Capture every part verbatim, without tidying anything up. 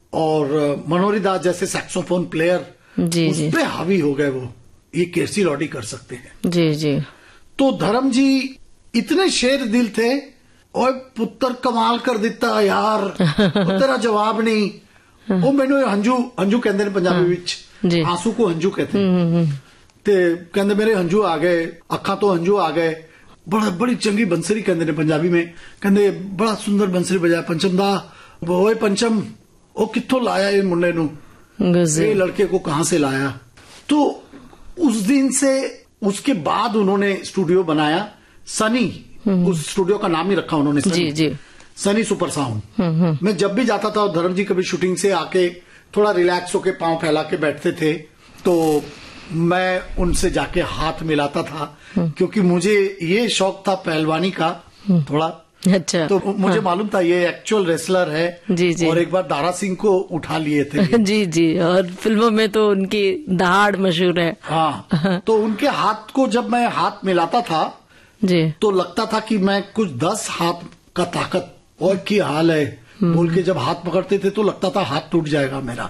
और मनोहरी दास जैसे saxophone player जी, उस जी। पे हावी हो गए वो, ये केसी लॉडी कर सकते हैं। जी जी। तो धर्म जी इतने शेर दिल थे, और पुत्र कमाल कर दिता यार, वो तेरा जवाब नहीं। वो मैंने हंजू हंजू कहते हैं पंजाबी विच, जी। आंसू को हंजू कहते हैं। ते कहते मेरे हंजू आ गए, अखा तो हंजू आ गए। बड़ा बड़ी चंगी बंसरी कहते हैं पंजाबी में, कहते बड़ा सुंदर बंसरी बजाया पंचम दा। ओए पंचम, ओ कित्थों लाया ये मुंडे नू, ये लड़के को कहां से लाया। तो उस दिन से, उसके बाद उन्होंने स्टूडियो बनाया सनी, उस स्टूडियो का नाम ही रखा उन्होंने सनी, जी जी, सनी सुपर साउंड। मैं जब भी जाता था, धर्म जी कभी शूटिंग से आके थोड़ा रिलैक्स होके पांव फैला के बैठते थे, तो मैं उनसे जाके हाथ मिलाता था, क्योंकि मुझे ये शौक था पहलवानी का थोड़ा। अच्छा। तो मुझे हाँ। मालूम था ये एक्चुअल रेसलर है। जी जी। और एक बार दारा सिंह को उठा लिए थे। जी जी, और फिल्मों में तो उनकी दहाड़ मशहूर है। हाँ, तो उनके हाथ को जब मैं हाथ मिलाता था जी, तो लगता था कि मैं कुछ दस हाथ का ताकत, और की हाल है बोल के जब हाथ पकड़ते थे तो लगता था हाथ टूट जाएगा मेरा।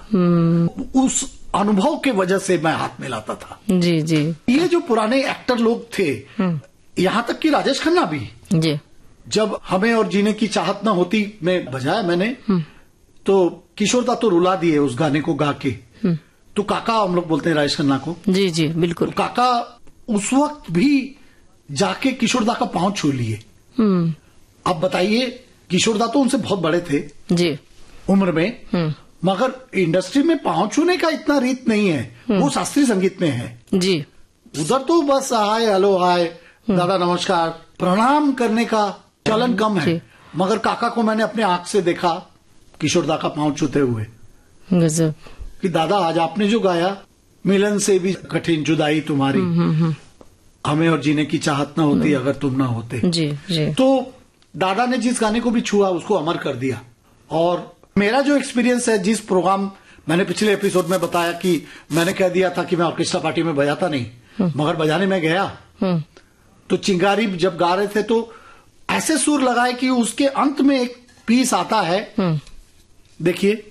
उस अनुभव के वजह से मैं हाथ मिलाता था। जी जी। ये जो पुराने एक्टर लोग थे, यहाँ तक कि राजेश खन्ना भी, जी, जब हमें और जीने की चाहत न होती में बजाया मैंने, तो किशोर दा तो रुला दिए उस गाने को गा के। तो काका हम लोग बोलते हैं राजेश खन्ना को। जी जी बिल्कुल। तो काका उस वक्त भी जाके किशोर दा का पांव छू लिए। अब बताइए, किशोर दा तो उनसे बहुत बड़े थे जी उम्र में, मगर इंडस्ट्री में पांव छूने का इतना रीत नहीं है, वो शास्त्रीय संगीत में है जी। उधर तो बस हाय हेलो हाय दादा नमस्कार प्रणाम करने का चलन कम है, मगर काका को मैंने अपने आंख से देखा किशोर दा का पांव छूते हुए। गजब। कि दादा आज आपने जो गाया, मिलन से भी कठिन जुदाई तुम्हारी, हमें और जीने की चाहत न होती अगर तुम ना होते। जी जी। तो दादा ने जिस गाने को भी छुआ उसको अमर कर दिया। और मेरा जो एक्सपीरियंस है, जिस प्रोग्राम मैंने पिछले एपिसोड में बताया कि मैंने कह दिया था कि मैं ऑर्केस्ट्रा पार्टी में बजाता नहीं, मगर बजाने में गया, तो चिंगारी जब गा रहे थे तो ऐसे सुर लगाए कि उसके अंत में एक पीस आता है, देखिए